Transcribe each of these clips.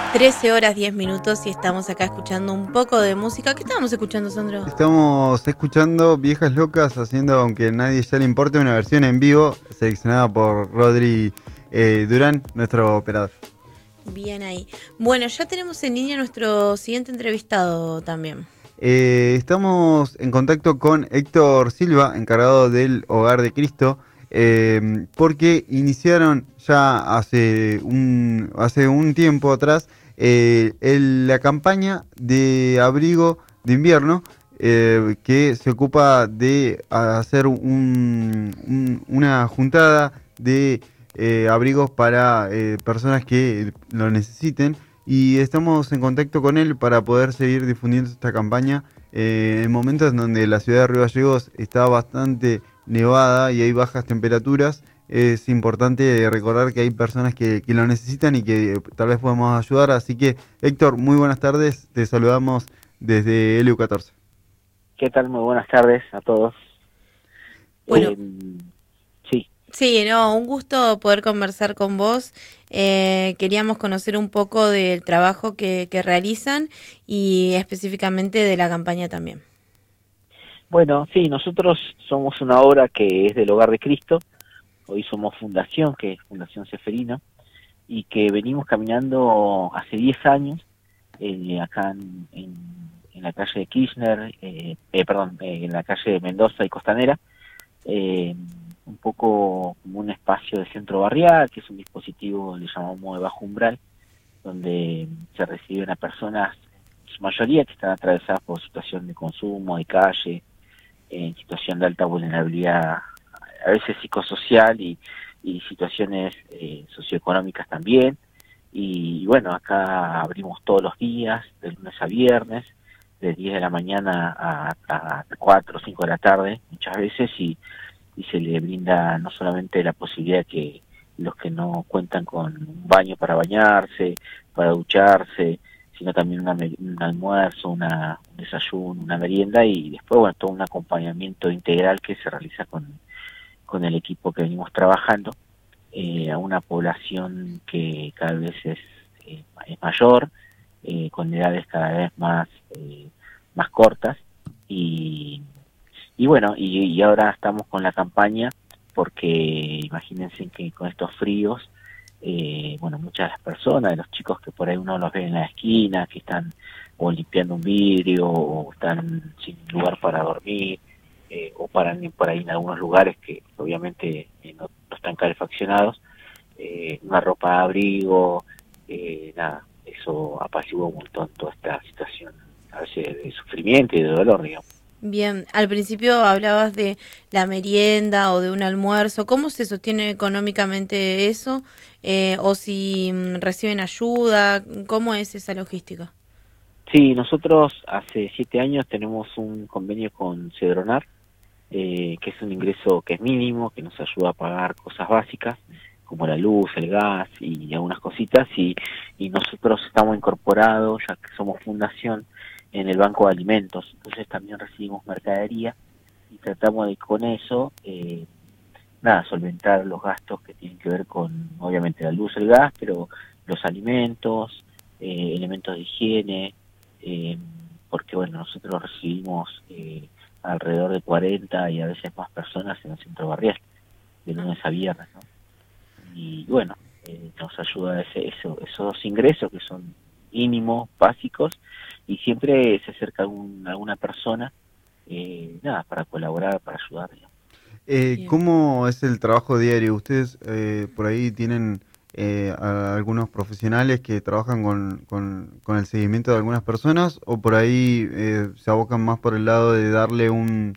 13 horas 10 minutos y estamos acá escuchando un poco de música. ¿Qué estábamos escuchando, Sandro? Estamos escuchando Viejas Locas haciendo, aunque a nadie ya le importe, una versión en vivo seleccionada por Rodri Durán, nuestro operador. Bien ahí. Bueno, ya tenemos en línea nuestro siguiente entrevistado también. Estamos en contacto con Héctor Silva, encargado del Hogar de Cristo, porque iniciaron ya hace un tiempo atrás la campaña de abrigo de invierno, que se ocupa de hacer una juntada de abrigos para personas que lo necesiten. Y estamos en contacto con él para poder seguir difundiendo esta campaña en momentos en donde la ciudad de Río Gallegos está bastante nevada y hay bajas temperaturas. Es importante recordar que hay personas que lo necesitan y que tal vez podemos ayudar. Así que, Héctor, muy buenas tardes. Te saludamos desde LU14. ¿Qué tal? Muy buenas tardes a todos. Bueno, sí. Sí, no, un gusto poder conversar con vos. Queríamos conocer un poco del trabajo que realizan y específicamente de la campaña también. Bueno, sí, nosotros somos una obra que es del Hogar de Cristo. Hoy somos fundación, que es Fundación Ceferino, y que venimos caminando hace 10 años acá en la calle de Kirchner, en la calle de Mendoza y Costanera, un poco como un espacio de centro barrial, que es un dispositivo, le llamamos de bajo umbral, donde se reciben a personas, en su mayoría que están atravesadas por situación de consumo, de calle, en situación de alta vulnerabilidad, a veces psicosocial y situaciones socioeconómicas también. Y bueno, acá abrimos todos los días, de lunes a viernes, de 10 de la mañana a 4 o 5 de la tarde, muchas veces, y se le brinda no solamente la posibilidad que los que no cuentan con un baño para bañarse, para ducharse, sino también un almuerzo, un desayuno, una merienda, y después, bueno, todo un acompañamiento integral que se realiza con el equipo que venimos trabajando, a una población que cada vez es mayor, con edades cada vez más cortas, y bueno, y ahora estamos con la campaña porque imagínense que con estos fríos, bueno, muchas de las personas, de los chicos que por ahí uno los ve en la esquina, que están o limpiando un vidrio o están sin lugar para dormir, o paran por ahí en algunos lugares que obviamente no están calefaccionados, una ropa de abrigo, nada, eso apacigua un montón toda esta situación a veces de sufrimiento y de dolor, digamos. Bien, al principio hablabas de la merienda o de un almuerzo. ¿Cómo se sostiene económicamente eso? ¿O si reciben ayuda? ¿Cómo es esa logística? Sí, nosotros hace 7 años tenemos un convenio con Cedronar, que es un ingreso que es mínimo, que nos ayuda a pagar cosas básicas, como la luz, el gas y algunas cositas, y nosotros estamos incorporados, ya que somos fundación, en el banco de alimentos, entonces también recibimos mercadería y tratamos de con eso, solventar los gastos que tienen que ver con, obviamente, la luz, el gas, pero los alimentos, elementos de higiene, porque bueno, nosotros recibimos alrededor de 40 y a veces más personas en el centro barrial, de lunes a viernes, ¿no? Y bueno, nos ayuda esos ingresos que son mínimos, básicos, y siempre se acerca alguna persona, para colaborar, para ayudar, digamos. ¿Cómo es el trabajo diario? ¿Ustedes por ahí tienen algunos profesionales que trabajan con el seguimiento de algunas personas, o por ahí se abocan más por el lado de darle un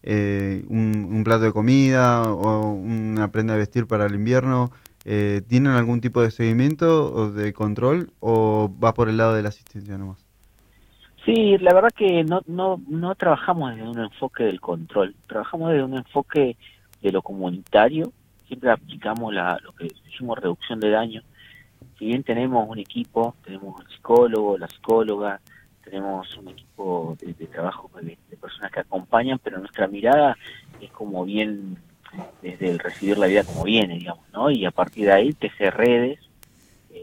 plato de comida o una prenda de vestir para el invierno? ¿Tienen algún tipo de seguimiento o de control, o va por el lado de la asistencia nomás? Sí, la verdad que no trabajamos desde un enfoque del control, trabajamos desde un enfoque de lo comunitario, siempre aplicamos lo que decimos reducción de daño. Si bien tenemos un equipo, tenemos el psicólogo, la psicóloga, tenemos un equipo de trabajo de personas que acompañan, pero nuestra mirada es como bien desde el recibir la vida como viene, digamos, ¿no? Y a partir de ahí tejer redes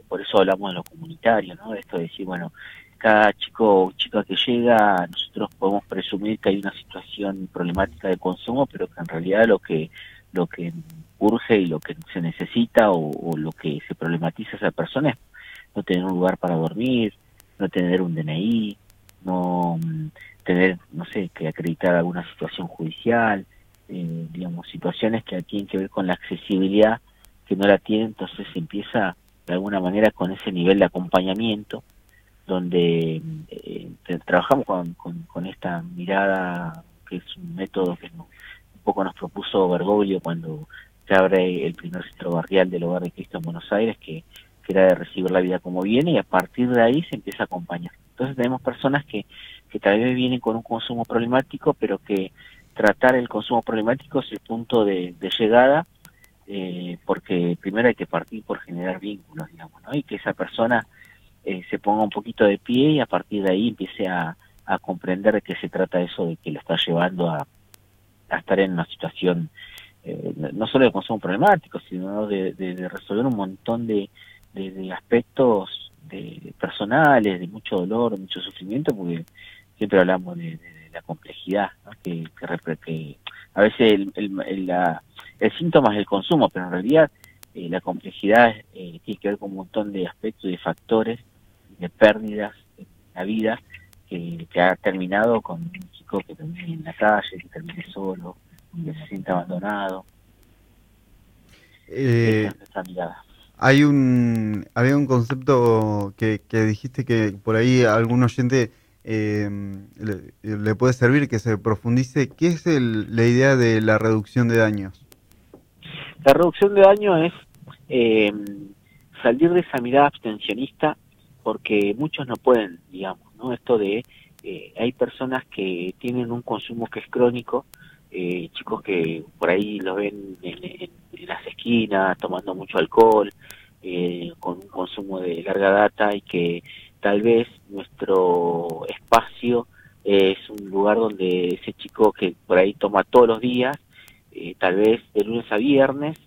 por eso hablamos de lo comunitario, ¿no? Esto de decir, bueno, cada chico o chica que llega, nosotros podemos presumir que hay una situación problemática de consumo, pero que en realidad lo que urge y lo que se necesita o lo que se problematiza a esa persona es no tener un lugar para dormir, no tener un DNI, no tener, no sé, que acreditar alguna situación judicial, digamos, situaciones que tienen que ver con la accesibilidad, que no la tienen, entonces se empieza de alguna manera con ese nivel de acompañamiento, donde trabajamos con esta mirada, que es un método que un poco nos propuso Bergoglio cuando se abre el primer centro barrial del Hogar de Cristo en Buenos Aires, que era de recibir la vida como viene, y a partir de ahí se empieza a acompañar. Entonces tenemos personas que tal vez vienen con un consumo problemático, pero que tratar el consumo problemático es el punto de llegada, porque primero hay que partir por generar vínculos, digamos, ¿no? Y que esa persona se ponga un poquito de pie y a partir de ahí empiece a comprender de qué se trata eso, de que lo está llevando a estar en una situación no solo de consumo problemático, sino de resolver un montón de aspectos personales, de mucho dolor, de mucho sufrimiento, porque siempre hablamos de la complejidad, ¿no? que a veces el síntoma es el consumo, pero en realidad la complejidad tiene que ver con un montón de aspectos y de factores, de pérdidas en la vida, que ha terminado con un chico que termine en la calle, que termine solo, que se sienta abandonado. Esa es nuestra mirada. Había un concepto que dijiste que por ahí a algún oyente le puede servir que se profundice. ¿Qué es la idea de la reducción de daños? La reducción de daño es salir de esa mirada abstencionista, porque muchos no pueden, digamos, ¿no? Esto de hay personas que tienen un consumo que es crónico, chicos que por ahí los ven en las esquinas tomando mucho alcohol, con un consumo de larga data, y que tal vez nuestro espacio es un lugar donde ese chico que por ahí toma todos los días, tal vez de lunes a viernes,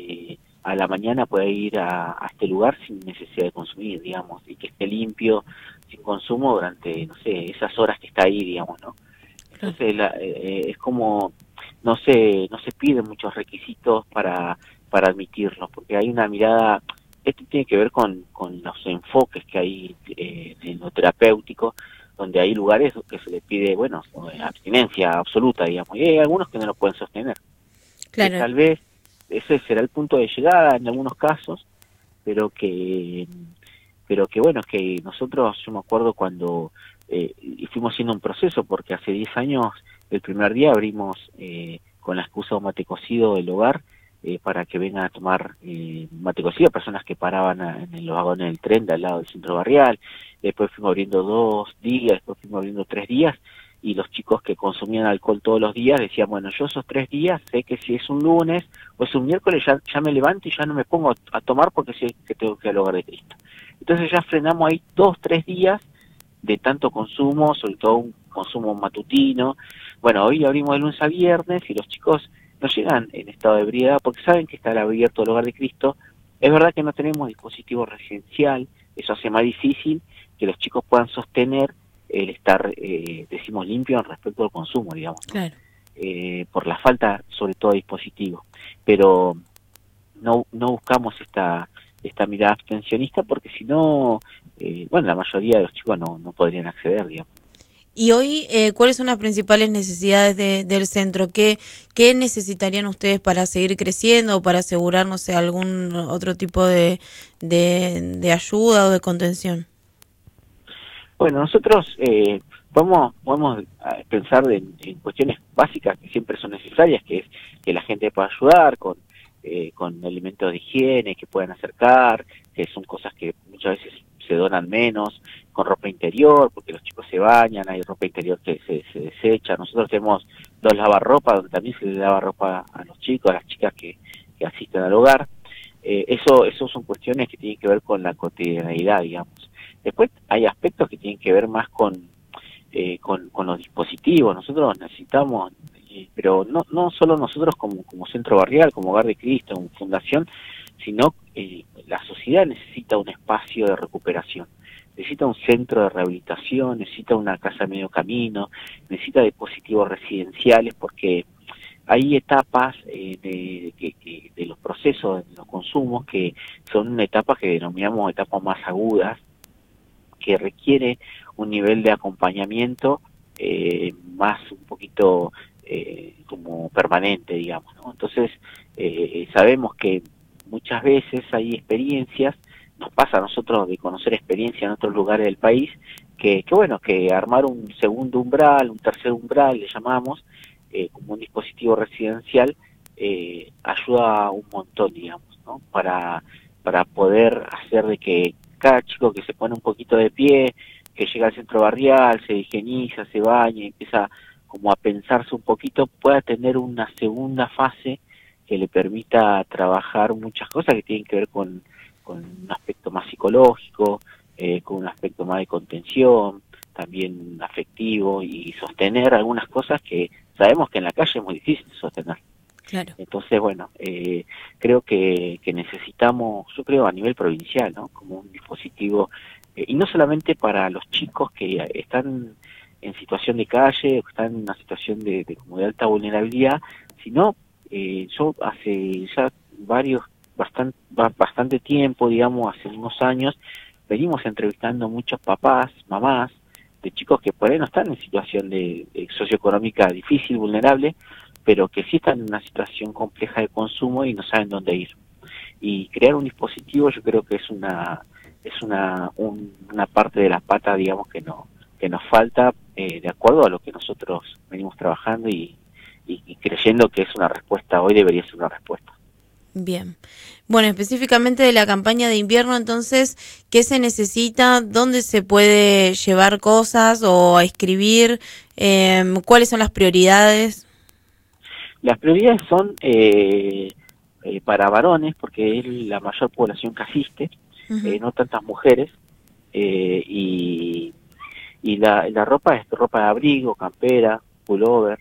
a la mañana puede ir a este lugar sin necesidad de consumir, digamos, y que esté limpio, sin consumo durante, no sé, esas horas que está ahí, digamos, ¿no? Entonces es como, no se piden muchos requisitos para admitirlo, porque hay una mirada, esto tiene que ver con los enfoques que hay en lo terapéutico, donde hay lugares que se les pide, bueno, abstinencia absoluta, digamos, y hay algunos que no lo pueden sostener. Claro. Que tal vez ese será el punto de llegada en algunos casos, pero que bueno, que nosotros, yo me acuerdo cuando fuimos haciendo un proceso, porque hace 10 años, el primer día abrimos con la excusa de un mate cocido el hogar, para que vengan a tomar mate cocido personas que paraban en los vagones del tren de al lado del centro barrial. Después fuimos abriendo 2 días, después fuimos abriendo 3 días, y los chicos que consumían alcohol todos los días decían, bueno, yo esos 3 días sé que si es un lunes o es un miércoles ya me levanto y ya no me pongo a tomar porque sé que tengo que ir al Hogar de Cristo. Entonces ya frenamos ahí 2-3 días de tanto consumo, sobre todo un consumo matutino. Bueno, hoy abrimos de lunes a viernes y los chicos no llegan en estado de ebriedad porque saben que está abierto el Hogar de Cristo. Es verdad que no tenemos dispositivo residencial, eso hace más difícil que los chicos puedan sostener el estar, decimos, limpio en respecto al consumo, digamos, ¿no? Claro. Por la falta, sobre todo, de dispositivos. Pero no buscamos esta mirada abstencionista, porque si no, bueno, la mayoría de los chicos no podrían acceder, digamos. Y hoy, ¿cuáles son las principales necesidades del centro? ¿Qué necesitarían ustedes para seguir creciendo o para asegurar, no sé, algún otro tipo de ayuda o de contención? Bueno, nosotros podemos pensar en cuestiones básicas que siempre son necesarias, que es que la gente pueda ayudar con elementos de higiene, que puedan acercar, que son cosas que muchas veces se donan menos, con ropa interior, porque los chicos se bañan, hay ropa interior que se desecha. Nosotros tenemos 2 lavarropas, donde también se le lava ropa a los chicos, a las chicas que asisten al hogar. Eso son cuestiones que tienen que ver con la cotidianeidad, digamos. Después hay aspectos que tienen que ver más con los dispositivos. Nosotros necesitamos, pero no solo nosotros como centro barrial, como Hogar de Cristo, como fundación, sino la sociedad necesita necesita un espacio de recuperación, necesita un centro de rehabilitación, necesita una casa a medio camino, necesita dispositivos residenciales, porque hay etapas de los procesos, de los consumos, que son una etapa que denominamos etapas más agudas, que requiere un nivel de acompañamiento más un poquito como permanente, digamos, ¿no? Entonces, sabemos que muchas veces hay experiencias, nos pasa a nosotros de conocer experiencias en otros lugares del país, que bueno, que armar un segundo umbral, un tercer umbral, le llamamos, como un dispositivo residencial, ayuda un montón, digamos, ¿no? Para poder hacer de que cada chico que se pone un poquito de pie, que llega al centro barrial, se higieniza, se baña, empieza como a pensarse un poquito, pueda tener una segunda fase que le permita trabajar muchas cosas que tienen que ver con un aspecto más psicológico, con un aspecto más de contención, también afectivo, y sostener algunas cosas que sabemos que en la calle es muy difícil sostener. Claro. Entonces, bueno, creo que necesitamos, yo creo a nivel provincial, ¿no? Como un dispositivo, y no solamente para los chicos que están en situación de calle, o están en una situación como de alta vulnerabilidad, sino yo hace ya bastante tiempo, digamos, hace unos años, venimos entrevistando muchos papás, mamás, de chicos que por ahí no están en situación de socioeconómica difícil, vulnerable, pero que sí están en una situación compleja de consumo y no saben dónde ir. Y crear un dispositivo yo creo que es una parte de la pata, digamos, que nos falta, de acuerdo a lo que nosotros venimos trabajando y creyendo que es una respuesta, hoy debería ser una respuesta. Bien. Bueno, específicamente de la campaña de invierno, entonces, ¿qué se necesita? ¿Dónde se puede llevar cosas o escribir? ¿Cuáles son las prioridades? Las prioridades son para varones, porque es la mayor población que asiste, no tantas mujeres, y la ropa es ropa de abrigo, campera, pullover,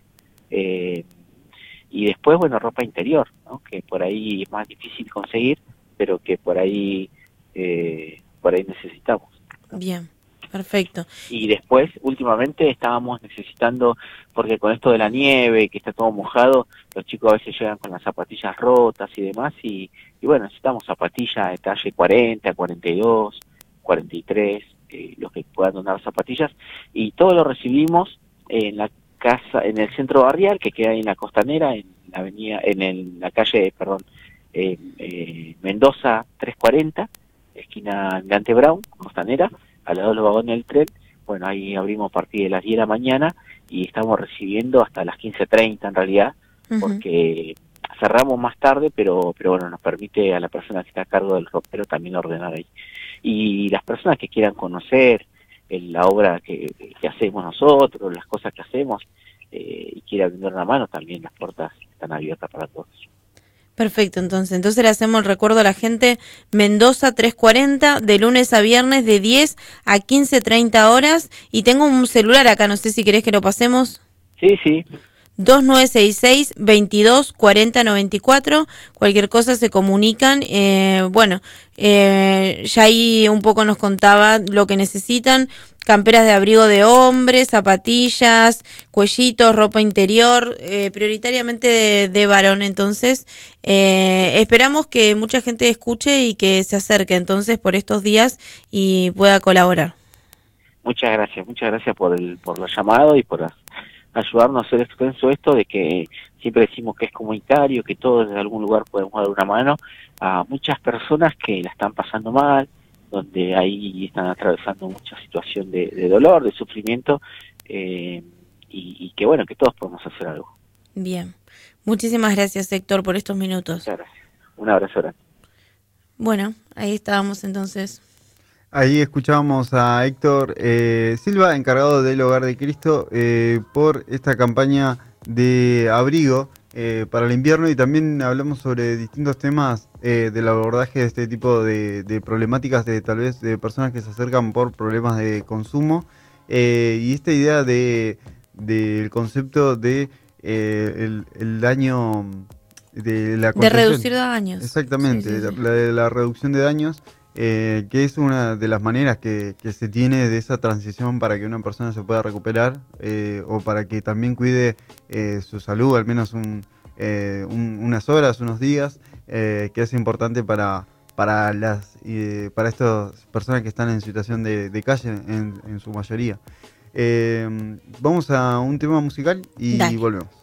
y después, bueno, ropa interior, ¿no? Que por ahí es más difícil conseguir, pero que por ahí necesitamos, ¿no? Bien, perfecto. Y después, últimamente, estábamos necesitando, porque con esto de la nieve, que está todo mojado, los chicos a veces llegan con las zapatillas rotas y demás, y bueno, necesitamos zapatillas de talle 40, 42, 43, los que puedan donar zapatillas, y todo lo recibimos en la casa, en el centro barrial, que queda ahí en la Costanera, en la avenida, la calle, perdón, Mendoza 340, esquina Almirante Brown, Costanera, al lado de los vagones del tren. Bueno, ahí abrimos a partir de las 10 de la mañana y estamos recibiendo hasta las 15:30 en realidad, porque cerramos más tarde, pero bueno, nos permite a la persona que está a cargo del ropero también ordenar ahí. Y las personas que quieran conocer la obra que hacemos nosotros, las cosas que hacemos, y quieran brindar una mano, también las puertas están abiertas para todos. Perfecto, entonces le hacemos el recuerdo a la gente: Mendoza 340, de lunes a viernes de 10 a 15:30 horas, y tengo un celular acá, no sé si querés que lo pasemos. Sí. 2966-224094, cualquier cosa se comunican. Ya ahí un poco nos contaba lo que necesitan: camperas de abrigo de hombres, zapatillas, cuellitos, ropa interior, prioritariamente de varón. Entonces, esperamos que mucha gente escuche y que se acerque entonces por estos días y pueda colaborar. Muchas gracias por los llamados y por ayudarnos a hacer extenso esto de que siempre decimos que es comunitario, que todos desde algún lugar podemos dar una mano a muchas personas que la están pasando mal, donde ahí están atravesando mucha situación de dolor, de sufrimiento, y que bueno, que todos podemos hacer algo. Bien, muchísimas gracias, Héctor, por estos minutos. Muchas gracias, un abrazo grande. Bueno, ahí estábamos entonces. Ahí escuchábamos a Héctor Silva, encargado del Hogar de Cristo, por esta campaña de abrigo para el invierno, y también hablamos sobre distintos temas del abordaje de este tipo de problemáticas, tal vez de personas que se acercan por problemas de consumo, y esta idea del concepto de el daño de la de reducir daños. Exactamente, Sí. La reducción de daños. que es una de las maneras que se tiene de esa transición para que una persona se pueda recuperar o para que también cuide su salud, al menos unas horas, unos días, que es importante para estas personas que están en situación de calle en su mayoría. Vamos a un tema musical y Dale. volvemos.